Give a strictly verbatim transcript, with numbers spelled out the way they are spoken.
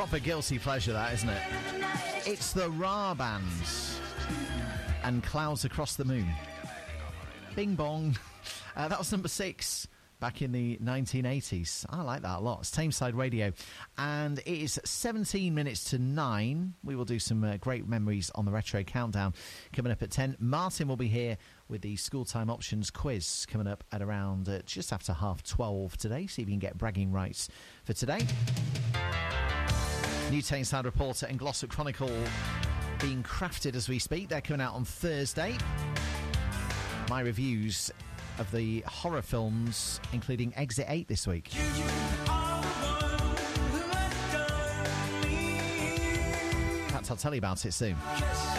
proper guilty pleasure, that, isn't it? It's the Ra Band and Clouds Across the Moon. Bing bong. Uh, that was number six back in the nineteen eighties. I like that a lot. It's Tameside Radio. And it is seventeen minutes to nine. We will do some uh, great memories on the Retro Countdown coming up at ten. Martin will be here with the School Time Options quiz coming up at around uh, just after half twelve today. See if you can get bragging rights for today. New Tameside Reporter and Glossop Chronicle being crafted as we speak. They're coming out on Thursday. My reviews of the horror films, including Exit eight this week. Perhaps I'll tell you about it soon.